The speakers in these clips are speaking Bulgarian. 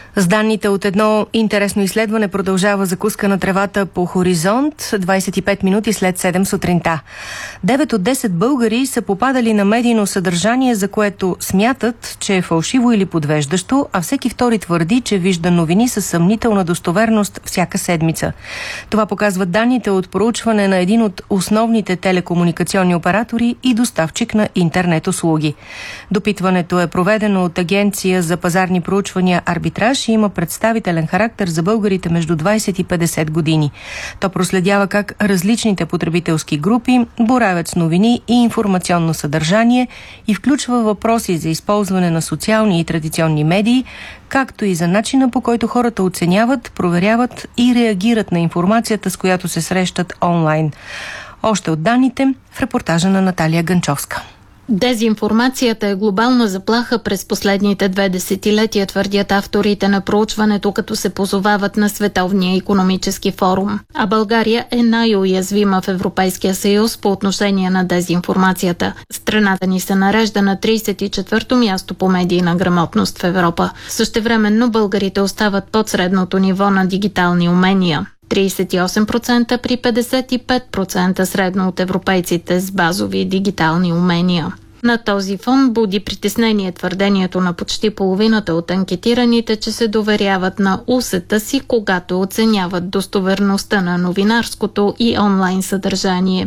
С данните от едно интересно изследване продължава закуска на тревата по Хоризонт 25 минути след 7 сутринта. 9 от 10 българи са попадали на медийно съдържание, за което смятат, че е фалшиво или подвеждащо, а всеки втори твърди, че вижда новини със съмнителна достоверност всяка седмица. Това показват данните от проучване на един от основните телекомуникационни оператори и доставчик на интернет услуги. Допитването е проведено от Агенция за пазарни проучвания Арбитраж и има представителен характер за българите между 20 и 50 години. То проследява как различните потребителски групи боравят с новини и информационно съдържание и включва въпроси за използване на социални и традиционни медии, както и за начина, по който хората оценяват, проверяват и реагират на информацията, с която се срещат онлайн. Още от данните в репортажа на Наталия Ганчовска. Дезинформацията е глобална заплаха през последните 2 десетилетия, твърдят авторите на проучването, като се позовават на Световния икономически форум. А България е най-уязвима в Европейския съюз по отношение на дезинформацията. Страната ни се нарежда на 34-то място по медийна грамотност в Европа. Същевременно българите остават под средното ниво на дигитални умения. 38% при 55% средно от европейците с базови дигитални умения. На този фон буди притеснение твърдението на почти половината от анкетираните, че се доверяват на усета си, когато оценяват достоверността на новинарското и онлайн съдържание.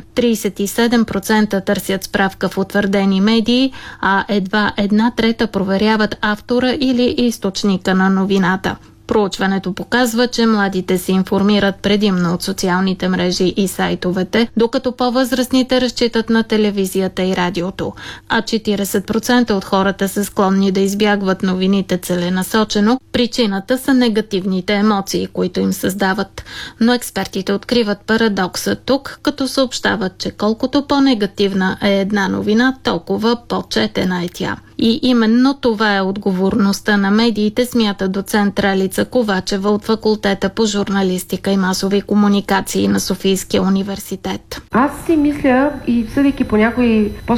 37% търсят справка в утвърдени медии, а едва 1/3 проверяват автора или източника на новината. Проучването показва, че младите се информират предимно от социалните мрежи и сайтовете, докато по-възрастните разчитат на телевизията и радиото. А 40% от хората са склонни да избягват новините целенасочено. Причината са негативните емоции, които им създават. Но експертите откриват парадокса тук, като съобщават, че колкото по-негативна е една новина, толкова по-четена е тя. И именно това е отговорността на медиите, смята доцент Ралица Ковачева от факултета по журналистика и масови комуникации на Софийския университет. Аз си мисля и съдейки по някои